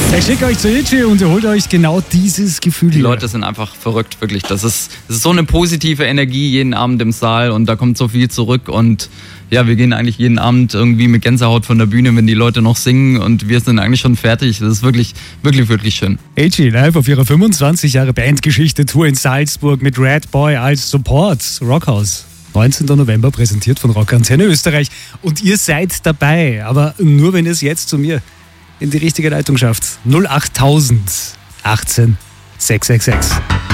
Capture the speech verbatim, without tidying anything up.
Ich schicke euch zu Itchy und ihr holt euch genau dieses Gefühl. Die Leute sind einfach verrückt, wirklich. Das ist, das ist so eine positive Energie jeden Abend im Saal und da kommt so viel zurück und ja, wir gehen eigentlich jeden Abend irgendwie mit Gänsehaut von der Bühne, wenn die Leute noch singen und wir sind eigentlich schon fertig. Das ist wirklich, wirklich, wirklich schön. Itchy live auf ihrer fünfundzwanzig Jahre Bandgeschichte, Tour in Salzburg mit Red Boy als Support, Rockhaus. neunzehnten November, präsentiert von Rock Antenne Österreich. Und ihr seid dabei, aber nur, wenn ihr es jetzt zu mir in die richtige Leitung schafft. null acht null null null achtzehn sechshundertsechsundsechzig.